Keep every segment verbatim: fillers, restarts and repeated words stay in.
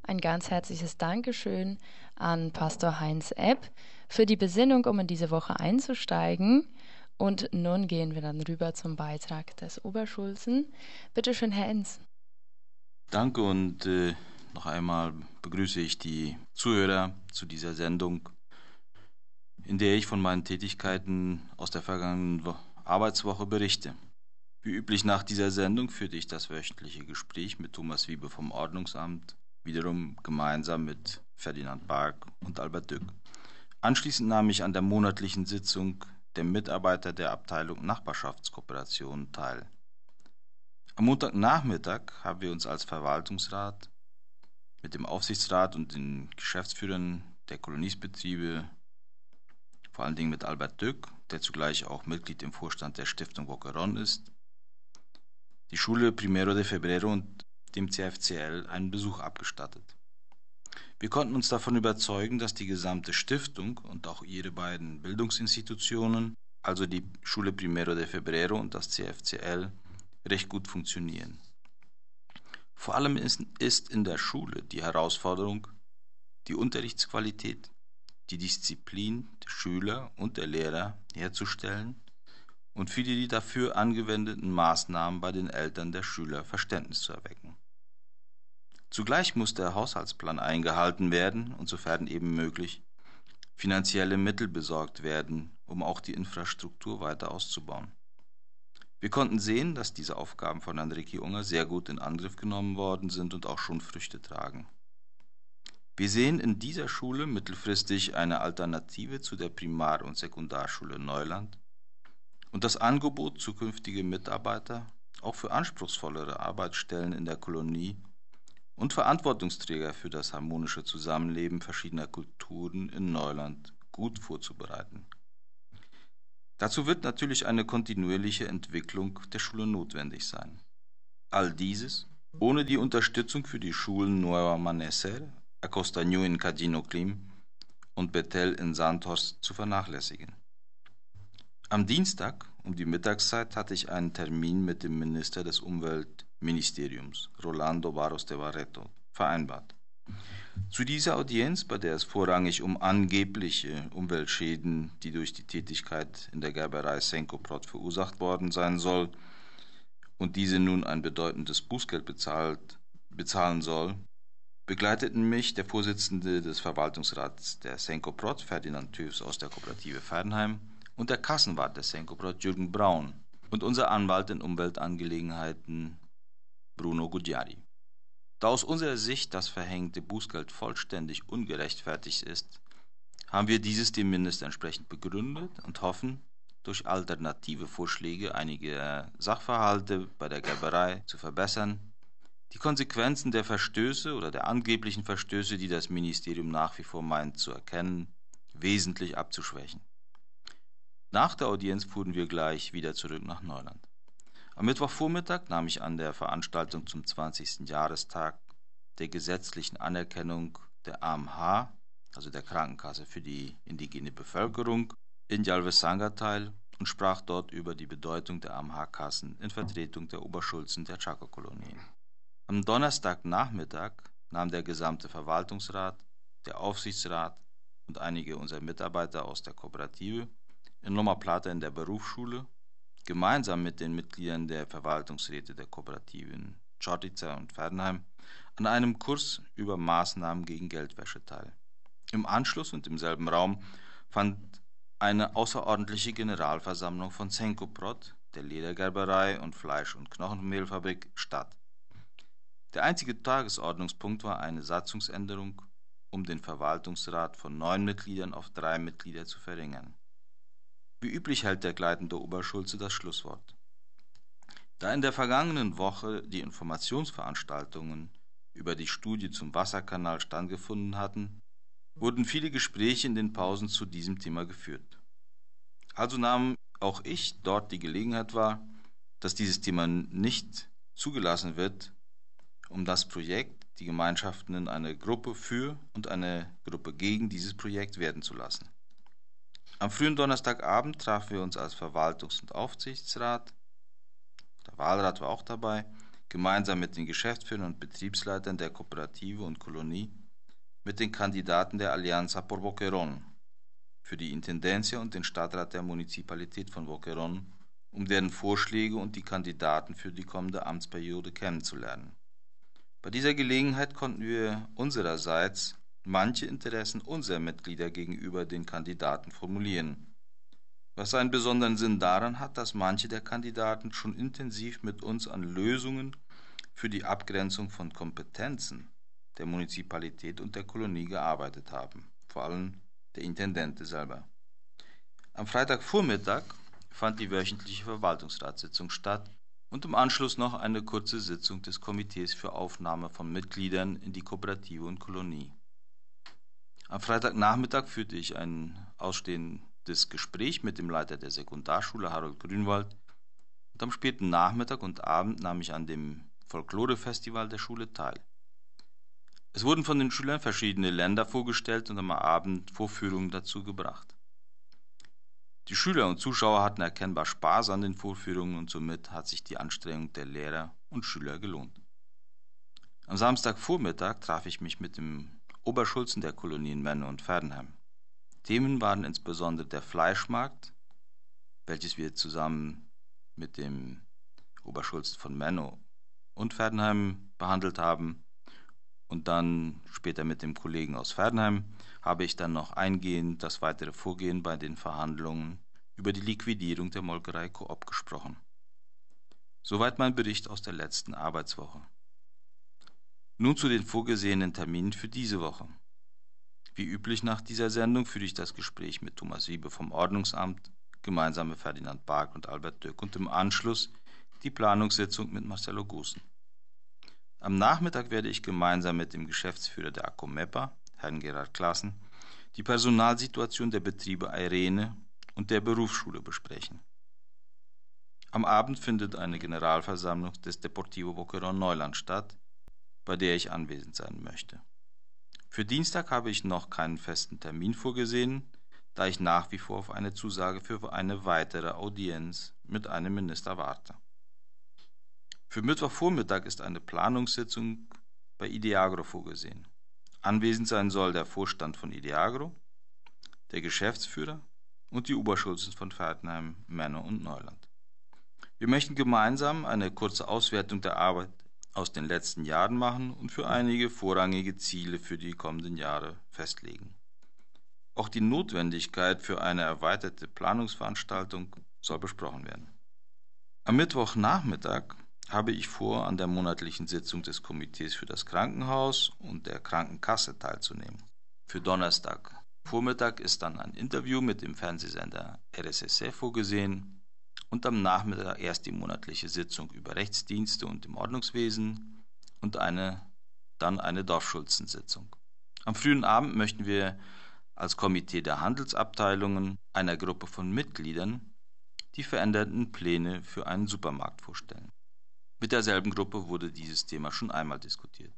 Ein ganz herzliches Dankeschön an Pastor Heinz Epp für die Besinnung, um in diese Woche einzusteigen. Und nun gehen wir dann rüber zum Beitrag des Oberschulzen. Bitte schön, Herr Enz. Danke und äh, noch einmal begrüße ich die Zuhörer zu dieser Sendung, in der ich von meinen Tätigkeiten aus der vergangenen Wo Arbeitswoche berichte. Wie üblich nach dieser Sendung führte ich das wöchentliche Gespräch mit Thomas Wiebe vom Ordnungsamt, wiederum gemeinsam mit Ferdinand Bark und Albert Dück. Anschließend nahm ich an der monatlichen Sitzung der Mitarbeiter der Abteilung Nachbarschaftskooperation teil. Am Montagnachmittag haben wir uns als Verwaltungsrat mit dem Aufsichtsrat und den Geschäftsführern der Koloniesbetriebe, vor allen Dingen mit Albert Dück, der zugleich auch Mitglied im Vorstand der Stiftung Boquerón ist, die Schule Primero de Febrero und dem C F C L einen Besuch abgestattet. Wir konnten uns davon überzeugen, dass die gesamte Stiftung und auch ihre beiden Bildungsinstitutionen, also die Schule Primero de Febrero und das C F C L, recht gut funktionieren. Vor allem ist, ist in der Schule die Herausforderung, die Unterrichtsqualität, die Disziplin der Schüler und der Lehrer herzustellen und für die dafür angewendeten Maßnahmen bei den Eltern der Schüler Verständnis zu erwecken. Zugleich muss der Haushaltsplan eingehalten werden und sofern eben möglich finanzielle Mittel besorgt werden, um auch die Infrastruktur weiter auszubauen. Wir konnten sehen, dass diese Aufgaben von Herrn Ricky Unger sehr gut in Angriff genommen worden sind und auch schon Früchte tragen. Wir sehen in dieser Schule mittelfristig eine Alternative zu der Primar- und Sekundarschule Neuland und das Angebot, zukünftige Mitarbeiter auch für anspruchsvollere Arbeitsstellen in der Kolonie und Verantwortungsträger für das harmonische Zusammenleben verschiedener Kulturen in Neuland gut vorzubereiten. Dazu wird natürlich eine kontinuierliche Entwicklung der Schule notwendig sein. All dieses ohne die Unterstützung für die Schulen Nuevo Amanecer, Acostaño in Cadino-Clim und Betel in Sandhorst zu vernachlässigen. Am Dienstag um die Mittagszeit hatte ich einen Termin mit dem Minister des Umweltministeriums, Rolando Barros de Barreto, vereinbart. Zu dieser Audienz, bei der es vorrangig um angebliche Umweltschäden, die durch die Tätigkeit in der Gerberei Senkoprod verursacht worden sein soll und diese nun ein bedeutendes Bußgeld bezahlt, bezahlen soll, begleiteten mich der Vorsitzende des Verwaltungsrats der Senkoprod, Ferdinand Töfs aus der Kooperative Fernheim, und der Kassenwart der Senkoprod, Jürgen Braun, und unser Anwalt in Umweltangelegenheiten, Bruno Gugliari. Da aus unserer Sicht das verhängte Bußgeld vollständig ungerechtfertigt ist, haben wir dieses dem Minister entsprechend begründet und hoffen, durch alternative Vorschläge einige Sachverhalte bei der Gerberei zu verbessern, die Konsequenzen der Verstöße oder der angeblichen Verstöße, die das Ministerium nach wie vor meint zu erkennen, wesentlich abzuschwächen. Nach der Audienz fuhren wir gleich wieder zurück nach Neuland. Am Mittwochvormittag nahm ich an der Veranstaltung zum zwanzigsten Jahrestag der gesetzlichen Anerkennung der A M H, also der Krankenkasse für die indigene Bevölkerung, in Jalvesanga teil und sprach dort über die Bedeutung der A M H-Kassen in Vertretung der Oberschulzen der Chaco-Kolonien. Am Donnerstagnachmittag nahm der gesamte Verwaltungsrat, der Aufsichtsrat und einige unserer Mitarbeiter aus der Kooperative in Loma Plata in der Berufsschule gemeinsam mit den Mitgliedern der Verwaltungsräte der Kooperativen Chortica und Fernheim an einem Kurs über Maßnahmen gegen Geldwäsche teil. Im Anschluss und im selben Raum fand eine außerordentliche Generalversammlung von Senkoprod, der Ledergerberei und Fleisch- und Knochenmehlfabrik, statt. Der einzige Tagesordnungspunkt war eine Satzungsänderung, um den Verwaltungsrat von neun Mitgliedern auf drei Mitglieder zu verringern. Wie üblich hält der gleitende Oberschulze das Schlusswort. Da in der vergangenen Woche die Informationsveranstaltungen über die Studie zum Wasserkanal stattgefunden hatten, wurden viele Gespräche in den Pausen zu diesem Thema geführt. Also nahm auch ich dort die Gelegenheit wahr, dass dieses Thema nicht zugelassen wird, um das Projekt, die Gemeinschaften in eine Gruppe für und eine Gruppe gegen dieses Projekt werden zu lassen. Am frühen Donnerstagabend trafen wir uns als Verwaltungs- und Aufsichtsrat, der Wahlrat war auch dabei, gemeinsam mit den Geschäftsführern und Betriebsleitern der Kooperative und Kolonie, mit den Kandidaten der Alianza por Boquerón für die Intendencia und den Stadtrat der Municipalität von Boquerón, um deren Vorschläge und die Kandidaten für die kommende Amtsperiode kennenzulernen. Bei dieser Gelegenheit konnten wir unsererseits manche Interessen unserer Mitglieder gegenüber den Kandidaten formulieren, was einen besonderen Sinn daran hat, dass manche der Kandidaten schon intensiv mit uns an Lösungen für die Abgrenzung von Kompetenzen der Municipalität und der Kolonie gearbeitet haben, vor allem der Intendente selber. Am Freitagvormittag fand die wöchentliche Verwaltungsratssitzung statt und im Anschluss noch eine kurze Sitzung des Komitees für Aufnahme von Mitgliedern in die Kooperative und Kolonie. Am Freitagnachmittag führte ich ein ausstehendes Gespräch mit dem Leiter der Sekundarschule, Harold Grünwald, und am späten Nachmittag und Abend nahm ich an dem Folklore-Festival der Schule teil. Es wurden von den Schülern verschiedene Länder vorgestellt und am Abend Vorführungen dazu gebracht. Die Schüler und Zuschauer hatten erkennbar Spaß an den Vorführungen und somit hat sich die Anstrengung der Lehrer und Schüler gelohnt. Am Samstagvormittag traf ich mich mit dem Oberschulzen der Kolonien Menno und Verdenheim. Themen waren insbesondere der Fleischmarkt, welches wir zusammen mit dem Oberschulzen von Menno und Verdenheim behandelt haben, und dann später mit dem Kollegen aus Verdenheim habe ich dann noch eingehend das weitere Vorgehen bei den Verhandlungen über die Liquidierung der Molkerei Coop gesprochen. Soweit mein Bericht aus der letzten Arbeitswoche. Nun zu den vorgesehenen Terminen für diese Woche. Wie üblich nach dieser Sendung führe ich das Gespräch mit Thomas Wiebe vom Ordnungsamt, gemeinsam mit Ferdinand Bark und Albert Döck und im Anschluss die Planungssitzung mit Marcelo Gusen. Am Nachmittag werde ich gemeinsam mit dem Geschäftsführer der ACOMEPA, Herrn Gerhard Klassen, die Personalsituation der Betriebe Irene und der Berufsschule besprechen. Am Abend findet eine Generalversammlung des Deportivo Boquerón Neuland statt, bei der ich anwesend sein möchte. Für Dienstag habe ich noch keinen festen Termin vorgesehen, da ich nach wie vor auf eine Zusage für eine weitere Audienz mit einem Minister warte. Für Mittwochvormittag ist eine Planungssitzung bei Ideagro vorgesehen. Anwesend sein soll der Vorstand von Ideagro, der Geschäftsführer und die Oberschulzen von Verdenheim, Menno und Neuland. Wir möchten gemeinsam eine kurze Auswertung der Arbeit aus den letzten Jahren machen und für einige vorrangige Ziele für die kommenden Jahre festlegen. Auch die Notwendigkeit für eine erweiterte Planungsveranstaltung soll besprochen werden. Am Mittwochnachmittag habe ich vor, an der monatlichen Sitzung des Komitees für das Krankenhaus und der Krankenkasse teilzunehmen. Für Donnerstag Vormittag ist dann ein Interview mit dem Fernsehsender R S S F vorgesehen und am Nachmittag erst die monatliche Sitzung über Rechtsdienste und im Ordnungswesen und eine, dann eine Dorfschulzensitzung. Am frühen Abend möchten wir als Komitee der Handelsabteilungen einer Gruppe von Mitgliedern die veränderten Pläne für einen Supermarkt vorstellen. Mit derselben Gruppe wurde dieses Thema schon einmal diskutiert.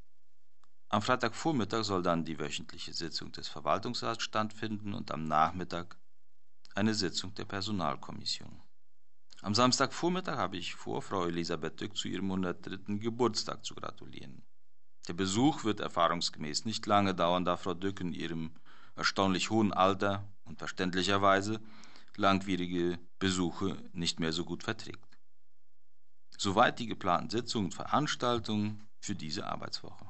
Am Freitagvormittag soll dann die wöchentliche Sitzung des Verwaltungsrats stattfinden und am Nachmittag eine Sitzung der Personalkommission. Am Samstagvormittag habe ich vor, Frau Elisabeth Döck zu ihrem hundertdritten Geburtstag zu gratulieren. Der Besuch wird erfahrungsgemäß nicht lange dauern, da Frau Döck in ihrem erstaunlich hohen Alter und verständlicherweise langwierige Besuche nicht mehr so gut verträgt. Soweit die geplanten Sitzungen und Veranstaltungen für diese Arbeitswoche.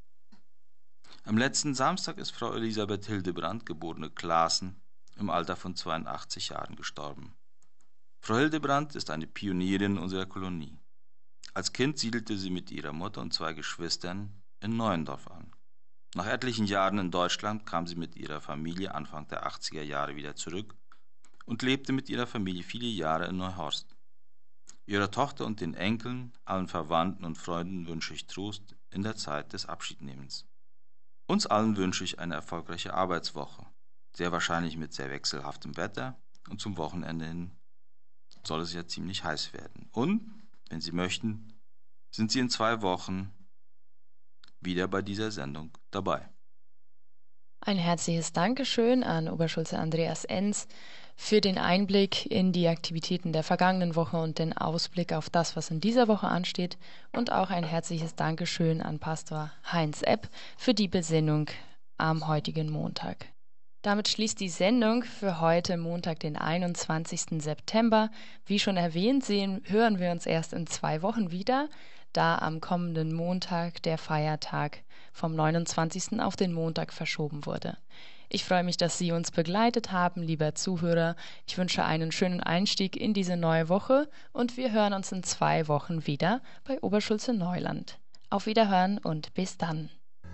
Am letzten Samstag ist Frau Elisabeth Hildebrand, geborene Klaassen, im Alter von zweiundachtzig Jahren gestorben. Frau Hildebrand ist eine Pionierin unserer Kolonie. Als Kind siedelte sie mit ihrer Mutter und zwei Geschwistern in Neuendorf an. Nach etlichen Jahren in Deutschland kam sie mit ihrer Familie Anfang der achtziger Jahre wieder zurück und lebte mit ihrer Familie viele Jahre in Neuhorst. Ihrer Tochter und den Enkeln, allen Verwandten und Freunden wünsche ich Trost in der Zeit des Abschiednehmens. Uns allen wünsche ich eine erfolgreiche Arbeitswoche, sehr wahrscheinlich mit sehr wechselhaftem Wetter, und zum Wochenende hin soll es ja ziemlich heiß werden. Und, wenn Sie möchten, sind Sie in zwei Wochen wieder bei dieser Sendung dabei. Ein herzliches Dankeschön an Oberschulze Andreas Enz für den Einblick in die Aktivitäten der vergangenen Woche und den Ausblick auf das, was in dieser Woche ansteht. Und auch ein herzliches Dankeschön an Pastor Heinz Epp für die Besinnung am heutigen Montag. Damit schließt die Sendung für heute Montag, den einundzwanzigsten September. Wie schon erwähnt, sehen, hören wir uns erst in zwei Wochen wieder, da am kommenden Montag der Feiertag vom neunundzwanzigsten auf den Montag verschoben wurde. Ich freue mich, dass Sie uns begleitet haben, lieber Zuhörer. Ich wünsche einen schönen Einstieg in diese neue Woche und wir hören uns in zwei Wochen wieder bei Oberschulze Neuland. Auf Wiederhören und bis dann.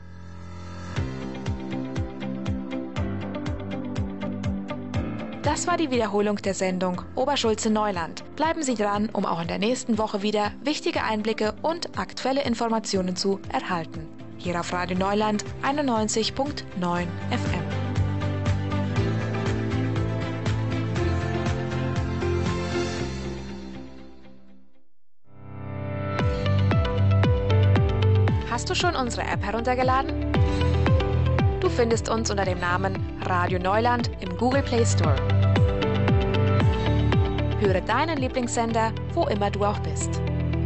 Das war die Wiederholung der Sendung Oberschulze Neuland. Bleiben Sie dran, um auch in der nächsten Woche wieder wichtige Einblicke und aktuelle Informationen zu erhalten. Hier auf Radio Neuland einundneunzig Komma neun F M. Hast du schon unsere App heruntergeladen? Du findest uns unter dem Namen Radio Neuland im Google Play Store. Höre deinen Lieblingssender, wo immer du auch bist.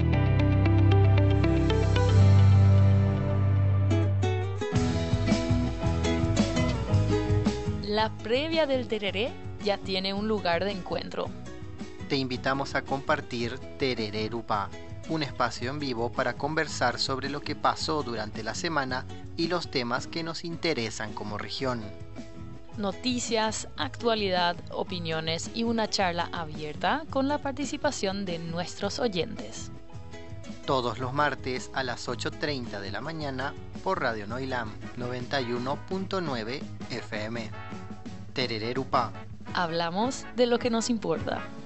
La previa del tereré ya tiene un lugar de encuentro. Te invitamos a compartir Tereré Rupá, un espacio en vivo para conversar sobre lo que pasó durante la semana y los temas que nos interesan como región. Noticias, actualidad, opiniones y una charla abierta con la participación de nuestros oyentes. Todos los martes a las ocho treinta de la mañana por Radio Noilam noventa y uno punto nueve F M. Tereré Rupá. Hablamos de lo que nos importa.